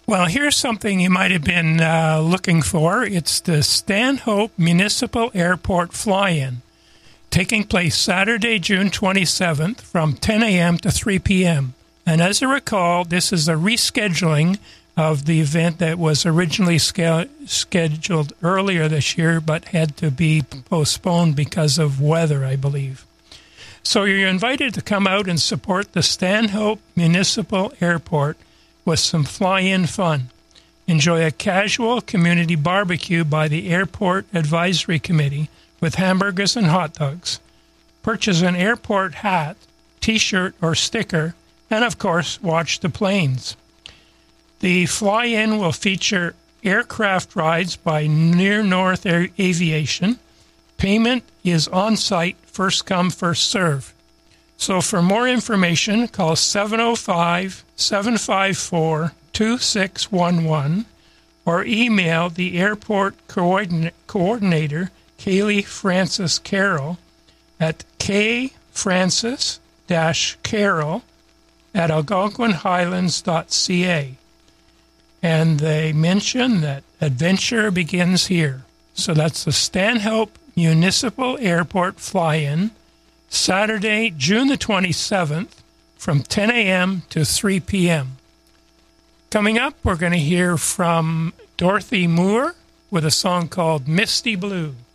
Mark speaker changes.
Speaker 1: Well, here's something you might have been looking for. It's the Stanhope Municipal Airport Fly-In, taking place Saturday, June 27th from 10 a.m. to 3 p.m. And as I recall, this is a rescheduling of the event that was originally scheduled earlier this year but had to be postponed because of weather, I believe. So you're invited to come out and support the Stanhope Municipal Airport with some fly-in fun. Enjoy a casual community barbecue by the Airport Advisory Committee with hamburgers and hot dogs. Purchase an airport hat, T-shirt, or sticker, and of course, watch the planes. The fly-in will feature aircraft rides by Near North Aviation. Payment is on-site, first come, first serve. So for more information, call 705-754-2611 or email the airport coordinator, Kaylee Francis Carroll, at kfrancis-carroll@algonquinhighlands.ca. And they mention that adventure begins here. So that's the Stanhope Municipal Airport Fly-In, Saturday, June the 27th, from 10 a.m. to 3 p.m. Coming up, we're going to hear from Dorothy Moore with a song called Misty Blue.